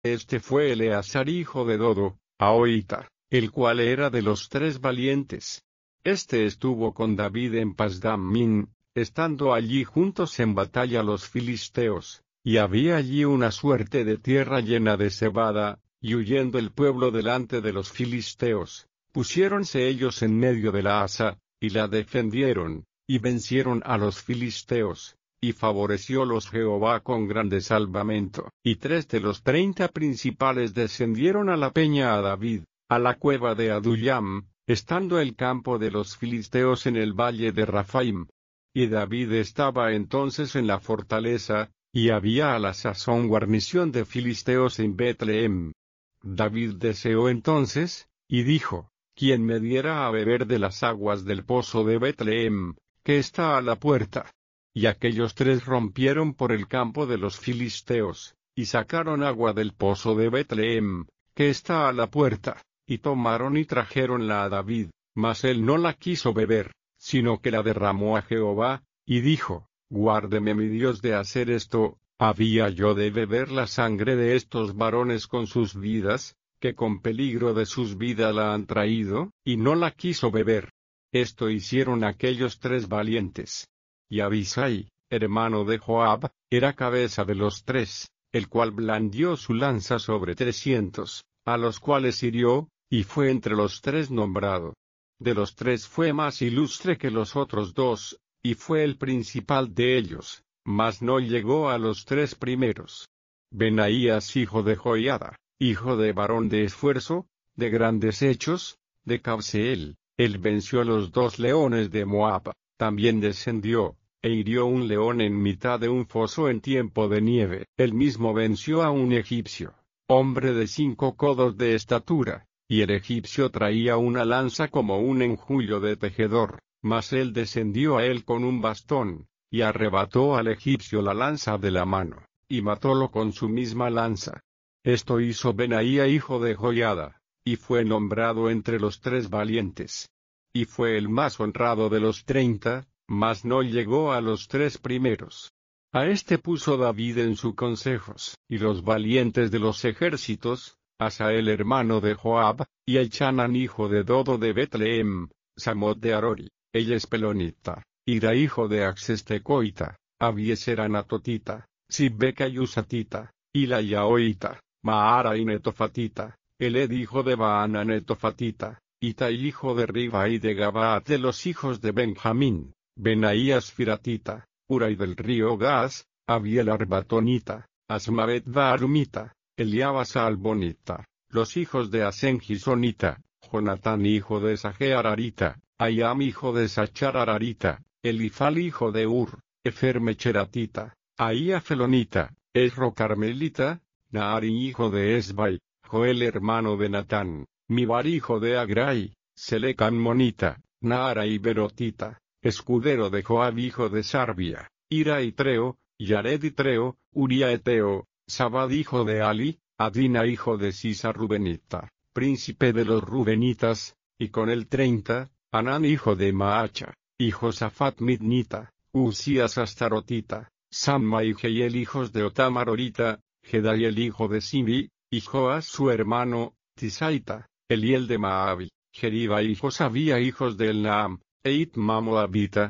Este fue Eleazar hijo de Dodo, Ahoita, el cual era de los 3 valientes. Este estuvo con David en Pasdammim, estando allí juntos en batalla los filisteos, y había allí una suerte de tierra llena de cebada, y huyendo el pueblo delante de los filisteos, pusiéronse ellos en medio de la asa, y la defendieron, y vencieron a los filisteos, y favoreciólos Jehová con grande salvamento. Y 3 de los 30 principales descendieron a la peña a David, a la cueva de Adullam, estando el campo de los filisteos en el valle de Raphaim. Y David estaba entonces en la fortaleza, y había a la sazón guarnición de filisteos en Betlehem. David deseó entonces, y dijo: ¿Quién me diera a beber de las aguas del pozo de Betlehem, que está a la puerta? Y aquellos 3 rompieron por el campo de los filisteos, y sacaron agua del pozo de Betlehem, que está a la puerta, y tomaron y trajeronla a David, mas él no la quiso beber, sino que la derramó a Jehová, y dijo: Guárdeme mi Dios de hacer esto. ¿Había yo de beber la sangre de estos varones con sus vidas, que con peligro de sus vidas la han traído? Y no la quiso beber. Esto hicieron aquellos 3 valientes. Y Abisai, hermano de Joab, era cabeza de los 3, el cual blandió su lanza sobre 300, a los cuales hirió, y fue entre los 3 nombrado. De los 3 fue más ilustre que los otros 2, y fue el principal de ellos, mas no llegó a los 3 primeros. Benaías hijo de Joiada, hijo de varón de esfuerzo, de grandes hechos, de Cabseel, él venció los 2 leones de Moab, también descendió, e hirió un león en mitad de un foso en tiempo de nieve. Él mismo venció a un egipcio, hombre de 5 codos de estatura, y el egipcio traía una lanza como un enjullo de tejedor, mas él descendió a él con un bastón, y arrebató al egipcio la lanza de la mano, y matólo con su misma lanza. Esto hizo Benaía hijo de Joiada, y fue nombrado entre los 3 valientes. Y fue el más honrado de los 30, mas no llegó a los 3 primeros. A este puso David en sus consejos, y los valientes de los ejércitos, Asael hermano de Joab, y Elchanan hijo de Dodo de Betlehem, Samot de Arori, ella es pelonita, Ira hijo de Axestecoita, Abieser anatotita, Sibbeca y Usatita, Ila yaoita, Maara y netofatita, Eled hijo de Baana netofatita, Itai hijo de Riba y de Gabaat de los hijos de Benjamín, Benaías firatita, Urai del río Gas, Abiel arbatonita, Asmavet barumita, Eliabas albonita, los hijos de Asengisonita, Jonatán hijo de Sajeararita, Ayam hijo de Sacharararita, Elifal hijo de Ur, Efer mecheratita, Ahía felonita, Esro carmelita, Naari hijo de Esbai, Joel hermano de Natán, Mibar hijo de Agrai, Selecan monita, Naara y berotita, escudero de Joab hijo de Sarbia, Ira y Treo, Yared y Treo, Uría eteo, Sabad hijo de Ali, Adina hijo de Sisa rubenita, príncipe de los rubenitas, y con él 30, Anán hijo de Maacha, y Josafat midnita, Usías astarotita, Samma y Jehiel hijos de Otamarorita, Gedaliel hijo de Simi, y Joas su hermano, Tisaita, Eliel de Maabi, Jeriba y Josabía hijos de Elnaam, e Itma moabita.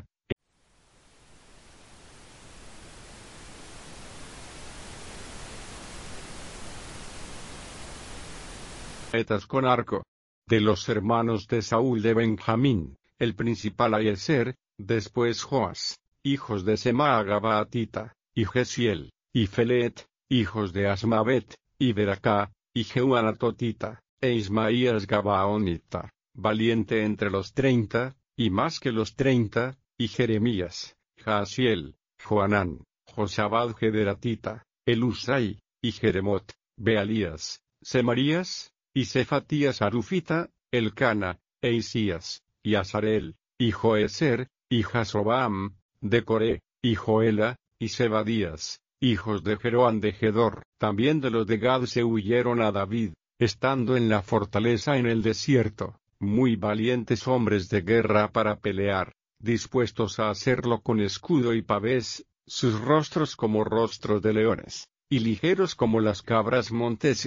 Etas con arco. De los hermanos de Saúl de Benjamín, el principal Aieser, después Joas, hijos de Semaa Gabaatita, y Gesiel, y Felet, hijos de Asmavet, y Beracá, y Jeuanatotita, e Ismaías Gabaonita, valiente entre los 30, y más que los 30, y Jeremías, Jaasiel, Joanán, Josabad Gederatita, Elusai, y Jeremot, Bealías, Semarías, y Cefatías Arufita, Elcana, e Isías, y Azarel, y Joeser, y Jasobam, de Coré, y Joela, y Zebadías, hijos de Jeroán de Gedor. También de los de Gad se huyeron a David, estando en la fortaleza en el desierto, muy valientes hombres de guerra para pelear, dispuestos a hacerlo con escudo y pavés, sus rostros como rostros de leones, y ligeros como las cabras monteses.